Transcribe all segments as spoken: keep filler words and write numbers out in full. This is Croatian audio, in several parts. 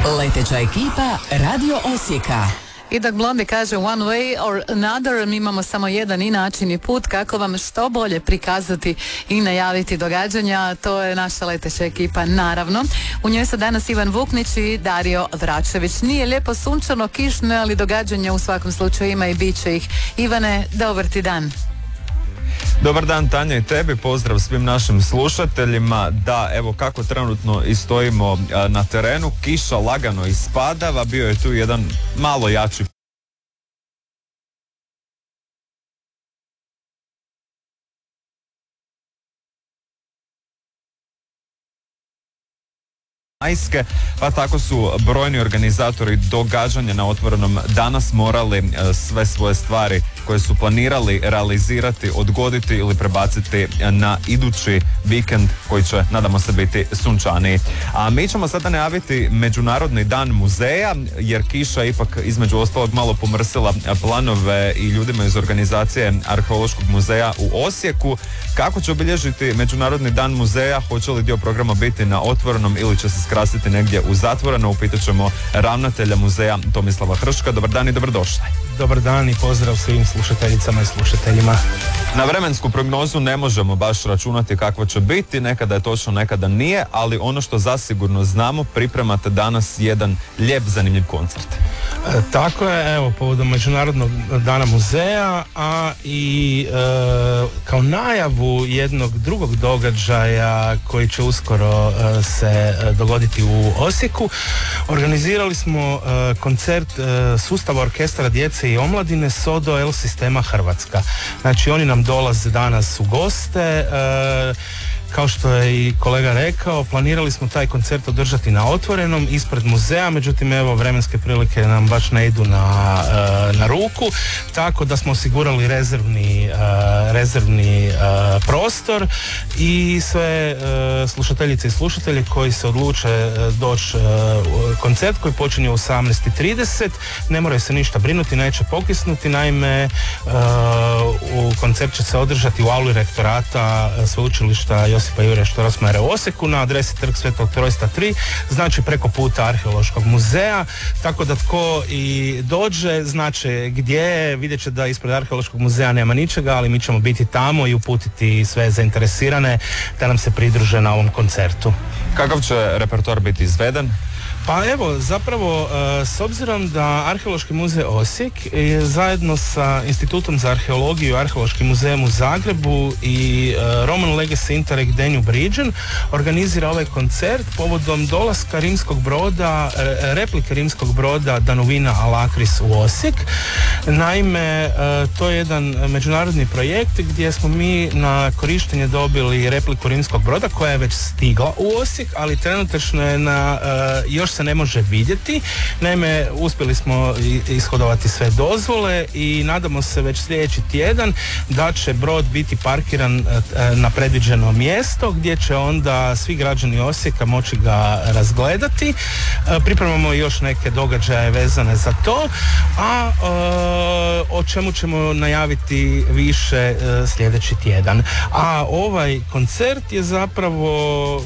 Leteća ekipa Radio Osijeka. I dok Blondi kaže one way or another, mi imamo samo jedan i način i put kako vam što bolje prikazati i najaviti događanja. To je naša leteća ekipa, naravno. U njoj su danas Ivan Vuknić i Dario Vračević. Nije lijepo sunčano, kišno, ali događanja u svakom slučaju ima i bit će ih. Ivane, dobar ti dan. Dobar dan Tanja i tebi, pozdrav svim našim slušateljima. Da, evo kako trenutno i stojimo na terenu, kiša lagano ispadava, bio je tu jedan malo jači majske, pa tako su brojni organizatori događanja na Otvorenom danas morali sve svoje stvari koje su planirali realizirati, odgoditi ili prebaciti na idući vikend koji će, nadamo se, biti sunčaniji. A mi ćemo sada najaviti Međunarodni dan muzeja, jer kiša ipak između ostalog malo pomrsila planove i ljudima iz organizacije Arheološkog muzeja u Osijeku. Kako će obilježiti Međunarodni dan muzeja, hoće li dio programa biti na otvorenom ili će se skrasiti negdje u zatvoreno, upitat ćemo ravnatelja muzeja Tomislava Hrška. Dobar dan i dobrodošli. Dobar dan i pozdrav svim slušateljicama i slušateljima. Na vremensku prognozu ne možemo baš računati kakva će biti, nekada je točno, nekada nije, ali ono što zasigurno znamo, pripremate danas jedan lijep, zanimljiv koncert. E, tako je, evo, povodom Međunarodnog dana muzeja, a i e, kao najavu jednog drugog događaja koji će uskoro e, se dogoditi u Osijeku, organizirali smo e, koncert e, sustava orkestra djece i omladine Sodo L sistema Hrvatska. Znači oni nam dolaze danas u goste, e, kao što je i kolega rekao, planirali smo taj koncert održati na otvorenom ispred muzeja, međutim evo vremenske prilike nam baš ne idu na, na ruku, tako da smo osigurali rezervni, rezervni prostor i sve slušateljice i slušatelji koji se odluče doći koncert koji počinje u osamnaest i trideset, ne moraju se ništa brinuti, neće pokisnuti, naime u koncert će se održati u auli rektorata sveučilišta Josipa Jurja Strossmayera u Osijeku na adresi Trg Svetog Trojstva tri, znači preko puta Arheološkog muzeja, tako da tko i dođe znači gdje, vidjet će da ispred Arheološkog muzeja nema ničega, ali mi ćemo biti tamo i uputiti sve zainteresirane da nam se pridruže na ovom koncertu. Kakav će repertoar biti izveden? Pa evo, zapravo, s obzirom da Arheološki muzej Osijek je zajedno sa Institutom za arheologiju i Arheološkim muzejem u Zagrebu i Roman Legacy Interreg Danube Region organizira ovaj koncert povodom dolaska rimskog broda, replike rimskog broda Danuvina Alakris u Osijek. Naime, to je jedan međunarodni projekt gdje smo mi na korištenje dobili repliku rimskog broda koja je već stigla u Osijek, ali trenutačno je na, još se ne može vidjeti. Naime, uspjeli smo ishodovati sve dozvole i nadamo se već sljedeći tjedan da će brod biti parkiran na predviđeno mjesto gdje će onda svi građani Osijeka moći ga razgledati. Pripremamo još neke događaje vezane za to, a o čemu ćemo najaviti više sljedeći tjedan. A ovaj koncert je zapravo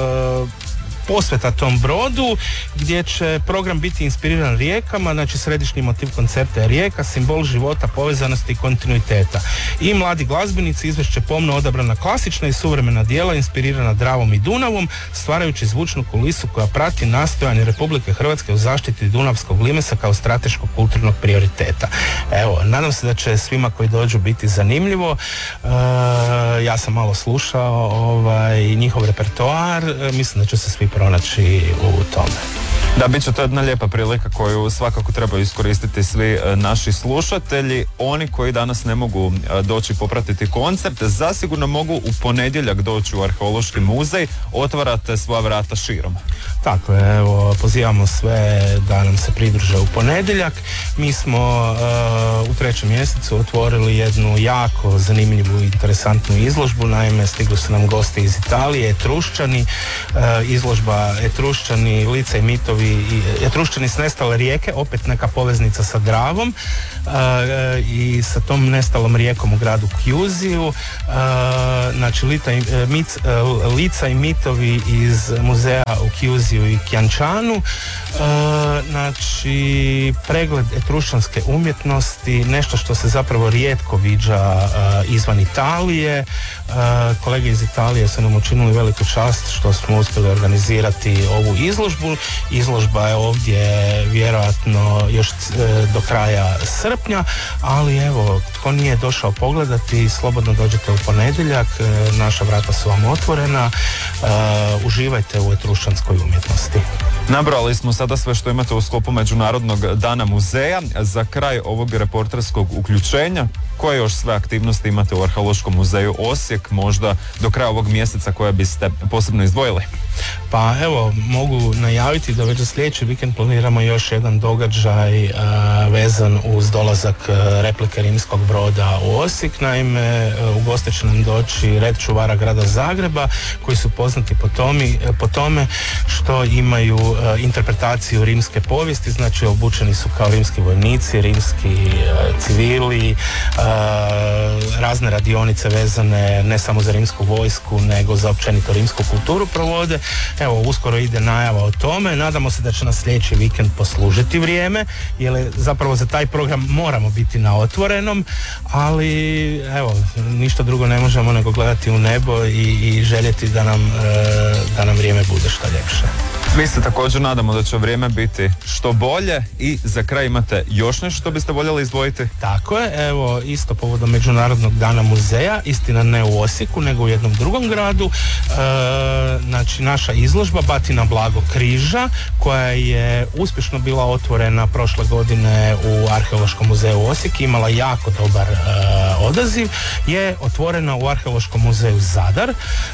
posveta tom brodu, gdje će program biti inspiriran rijekama, znači središnji motiv koncerta je rijeka, simbol života, povezanosti i kontinuiteta. I mladi glazbenici izvešće pomno odabrana klasična i suvremena djela inspirirana Dravom i Dunavom, stvarajući zvučnu kulisu koja prati nastojanje Republike Hrvatske u zaštiti Dunavskog limesa kao strateškog kulturnog prioriteta. Evo, nadam se da će svima koji dođu biti zanimljivo. E, ja sam malo slušao ovaj, njihov repertoar, e, mislim da će se svi pronaći u tome. Da, bit će to jedna lijepa prilika koju svakako trebaju iskoristiti svi naši slušatelji. Oni koji danas ne mogu doći popratiti koncert, zasigurno mogu u ponedjeljak doći u Arheološki muzej, otvarate svoja vrata širom. Tako je, evo, pozivamo sve da nam se pridruže u ponedjeljak. Mi smo uh, u trećem mjesecu otvorili jednu jako zanimljivu i interesantnu izložbu. Naime, stigli su nam gosti iz Italije, Etruščani, uh, izložba Etruščani, lica i mitovi i Etruščani s nestale rijeke, opet neka poveznica sa Dravom uh, i sa tom nestalom rijekom u gradu Chiusiju. Uh, znači, lita i, uh, mit, uh, lica i mitovi iz muzeja u Chiusi Teraziju i Kjančanu. E, znači, pregled etrušanske umjetnosti, nešto što se zapravo rijetko viđa e, izvan Italije. E, kolege iz Italije su nam učinili veliku čast što smo uspjeli organizirati ovu izložbu. Izložba je ovdje vjerojatno još e, do kraja srpnja, ali evo, tko nije došao pogledati, slobodno dođete u ponedjeljak, e, naša vrata su vam otvorena, e, uživajte u etrušanskoj umjetnosti. Nabrali smo sada sve što imate u sklopu Međunarodnog dana muzeja. Za kraj ovog reporterskog uključenja, koje još sve aktivnosti imate u Arheološkom muzeju Osijek, možda do kraja ovog mjeseca koje biste posebno izdvojili? Pa evo, mogu najaviti da već za sljedeći vikend planiramo još jedan događaj uh, vezan uz dolazak uh, replike rimskog broda u Osijek. Naime, uh, ugostit će nam doći red čuvara grada Zagreba, koji su poznati po, tomi, po tome što imaju uh, interpretaciju rimske povijesti, znači obučeni su kao rimski vojnici, rimski uh, civili, uh, razne radionice vezane ne samo za rimsku vojsku, nego za općenito rimsku kulturu provode. Evo, uskoro ide najava o tome, nadamo se da će nas sljedeći vikend poslužiti vrijeme, jer zapravo za taj program moramo biti na otvorenom, ali evo, ništa drugo ne možemo nego gledati u nebo i, i željeti da nam, da nam vrijeme bude što ljepše. Mi se također nadamo da će vrijeme biti što bolje i za kraj imate još nešto što biste voljeli izdvojiti? Tako je, evo, isto povodom Međunarodnog dana muzeja, istina ne u Osijeku nego u jednom drugom gradu, e, znači naša izložba Batina Blago križa, koja je uspješno bila otvorena prošle godine u Arheološkom muzeju Osijek, imala jako dobar e, odaziv, je otvorena u Arheološkom muzeju Zadar.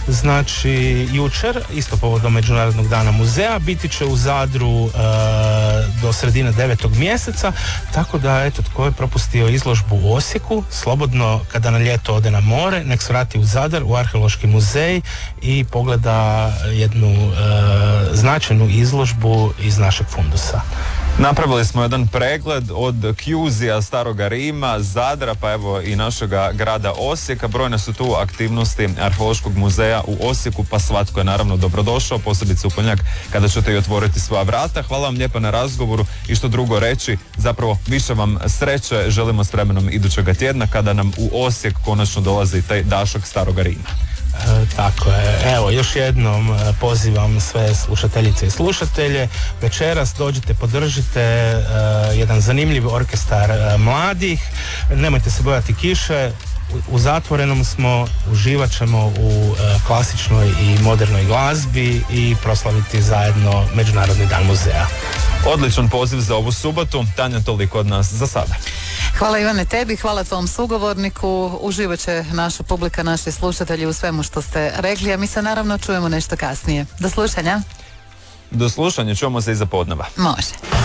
Znači jučer, isto povodom Međunarodnog dana muzeja, biti će u Zadru e, do sredine devetog mjeseca, tako da eto, tko je propustio izložbu u Osijeku, slobodno kada na ljeto ode na more, nek se vrati u Zadar, u Arheološki muzej i pogleda jednu e, značajnu izložbu iz našeg fundusa. Napravili smo jedan pregled od Kjuzija, Staroga Rima, Zadra, pa evo i našega grada Osijeka. Brojne su tu aktivnosti Arheološkog muzeja u Osijeku, pa svatko je naravno dobrodošao, posebice u ponedjeljak kada ćete i otvoriti svoja vrata. Hvala vam lijepa na razgovoru i što drugo reći, zapravo više vam sreće želimo s vremenom idućega tjedna kada nam u Osijek konačno dolazi taj dašak Staroga Rima. E, tako je. Evo, još jednom e, pozivam sve slušateljice i slušatelje. Večeras dođite, podržite e, jedan zanimljiv orkestar e, mladih. Nemojte se bojati kiše. U, u zatvorenom smo, uživat ćemo u e, klasičnoj i modernoj glazbi i proslaviti zajedno Međunarodni dan muzeja. Odličan poziv za ovu subotu. Tanja, toliko od nas za sada. Hvala Ivane tebi, hvala tvom sugovorniku, uživat će naša publika, naši slušatelji u svemu što ste rekli, a mi se naravno čujemo nešto kasnije. Do slušanja. Do slušanja, čujemo se iza podneva. Može.